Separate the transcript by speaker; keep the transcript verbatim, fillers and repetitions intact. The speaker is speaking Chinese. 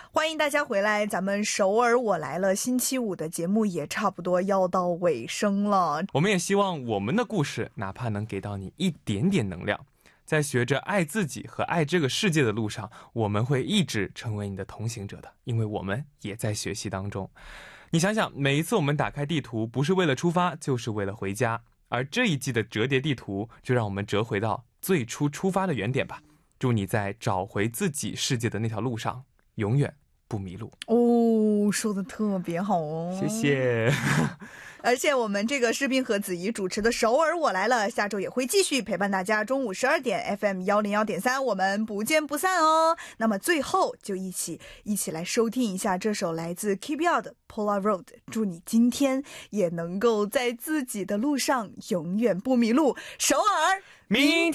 Speaker 1: 欢迎大家回来，咱们首尔我来了星期五的节目也差不多要到尾声了。
Speaker 2: 我们也希望我们的故事哪怕能给到你一点点能量，在学着爱自己和爱这个世界的路上，我们会一直成为你的同行者的，因为我们也在学习当中。你想想，每一次我们打开地图，不是为了出发，就是为了回家，而这一季的折叠地图就让我们折回到最初出发的原点吧。祝你在找回自己世界的那条路上永远不迷路。
Speaker 1: 哦，说的特别好哦，
Speaker 2: 谢谢。
Speaker 1: 而且我们这个视频和子怡主持的首尔我来了，下周也会继续陪伴大家，中午十二点 F M 一零一点三，我们不见不散哦。那么最后就一起一起来收听一下这首来自 K B R 的 Polar Road， 祝你今天也能够在自己的路上永远不迷路。首尔，
Speaker 2: 明天